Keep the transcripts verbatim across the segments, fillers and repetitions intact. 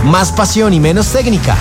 Más pasión y menos técnica.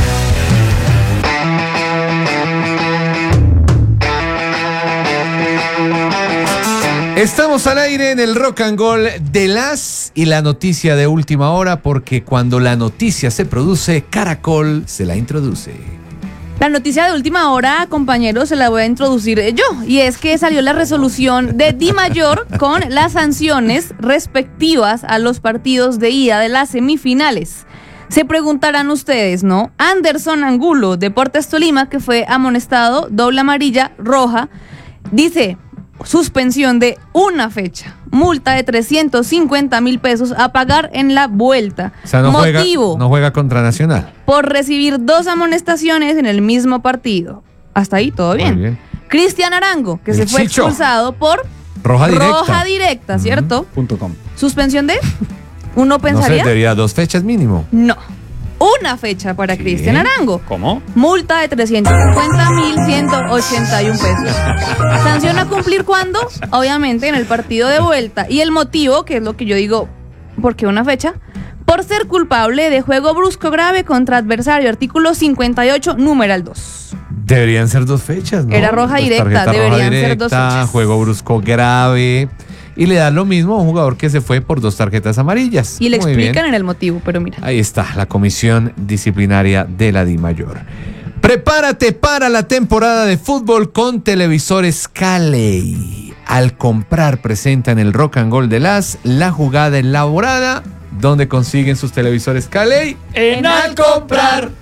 Estamos al aire en el Rock and Roll de las y la noticia de última hora, porque cuando la noticia se produce, Caracol se la introduce. La noticia de última hora, compañeros, se la voy a introducir yo. Y es que salió la resolución de Dimayor con las sanciones respectivas a los partidos de ida de las semifinales. Se preguntarán ustedes, ¿no? Anderson Angulo, Deportes Tolima, que fue amonestado, doble amarilla, roja, dice: suspensión de una fecha, multa de trescientos cincuenta mil pesos a pagar en la vuelta. O sea, no Motivo: juega, no juega contra Nacional. Por recibir dos amonestaciones en el mismo partido. Hasta ahí todo bien. Muy bien. Cristian Arango, que El se fue Chicho. expulsado por Roja directa. roja directa, ¿cierto? Punto com. ¿Suspensión de? ¿Uno No sé, pensaría? debería dos fechas mínimo. No. Una fecha para ¿Qué? Cristian Arango. ¿Cómo? Multa de trescientos cincuenta mil ciento ochenta y uno pesos. ¿Sanción a cumplir cuándo? Obviamente en el partido de vuelta. Y el motivo, que es lo que yo digo, ¿por qué una fecha? Por ser culpable de juego brusco grave contra adversario, artículo cincuenta y ocho, numeral dos. Deberían ser dos fechas, ¿no? Era roja Pues directa, tarjeta deberían roja ser directa, dos fechas. juego brusco grave. Y le da lo mismo a un jugador que se fue por dos tarjetas amarillas. Y le Muy explican bien. en el motivo, pero mira. Ahí está, la comisión disciplinaria de la Dimayor. Prepárate para la temporada de fútbol con televisores Caley. Al comprar, presenta en el Rock and Roll de las la jugada elaborada. ¿Dónde consiguen sus televisores Caley? En Al comprar.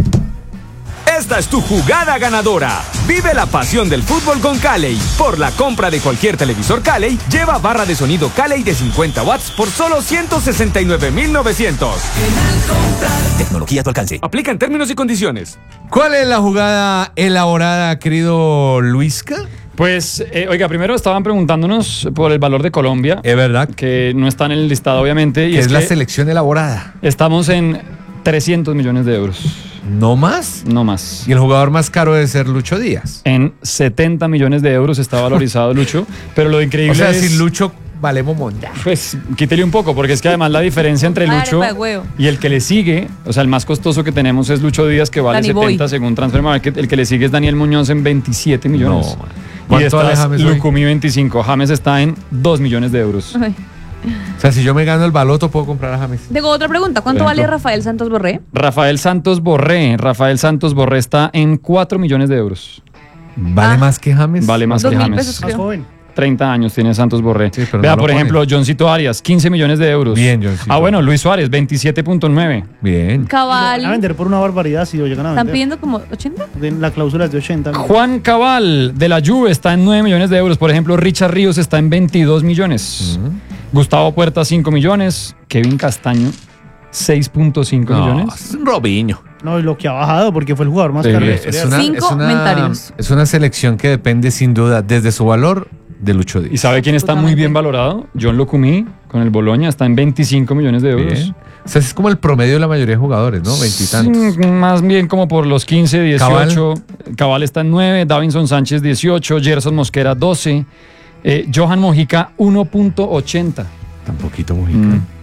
Esta es tu jugada ganadora. Vive la pasión del fútbol con Caley. Por la compra de cualquier televisor Caley, lleva barra de sonido Caley de cincuenta watts por solo ciento sesenta y nueve mil novecientos. Tecnología a tu alcance. Aplican términos y condiciones. ¿Cuál es la jugada elaborada, querido Luisca? Pues, eh, oiga, primero estaban preguntándonos por el valor de Colombia, Es verdad que que no está en el listado, obviamente. Y es, es la que selección elaborada. estamos en trescientos millones de euros, ¿No más? no más. Y el jugador más caro debe ser Lucho Díaz. En setenta millones de euros está valorizado Lucho, pero lo increíble O sea, es... sin Lucho valemos monda. Pues quítele un poco, porque es que además la diferencia entre Ay, Lucho arepa de huevo. y el que le sigue, o sea, el más costoso que tenemos es Lucho Díaz, que vale Danny setenta Boy. según Transfer Market. El que le sigue es Daniel Muñoz en veintisiete millones. No, man. Y ¿Cuánto vale está James hoy? Lucumí veinticinco. James está en dos millones de euros. Ay. O sea, si yo me gano el baloto, puedo comprar a James. Tengo otra pregunta. ¿Cuánto Por vale ejemplo. Rafael Santos Borré? Rafael Santos Borré. Rafael Santos Borré está en cuatro millones de euros. ¿Vale Ah. más que James? Vale más Dos que mil James. pesos, Más creo. joven. treinta años tiene Santos Borré. Sí, pero Vea, no lo por pone. ejemplo, Johncito Arias, quince millones de euros. Bien, Johncito. Ah, bueno, Luis Suárez, veintisiete punto nueve. Bien. Cabal. Van a vender por una barbaridad si lo llegan a ¿Están vender. pidiendo como ochenta? De- La cláusula es de ochenta. mil. Juan Cabal de la Juve está en nueve millones de euros. Por ejemplo, Richard Ríos está en veintidós millones. Gustavo Puerta, cinco millones. Kevin Castaño, seis punto cinco No, millones. es un Robinho. No, y lo que ha bajado porque fue el jugador más Sí, caro de la es historia. Es una, Cinco es una- comentarios. es una selección que depende sin duda desde su valor de Lucho ¿Y Díaz. sabe quién está muy bien valorado? John Locumí con el Boloña está en veinticinco millones de euros. Bien. O sea, es como el promedio de la mayoría de jugadores, ¿no? Veintitantos. Sí, más bien como por los quince, dieciocho. Cabal, está en nueve, Davinson Sánchez dieciocho, Gerson Mosquera doce, eh, Johan Mojica uno punto ochenta. Tan poquito, Mujica. Mm.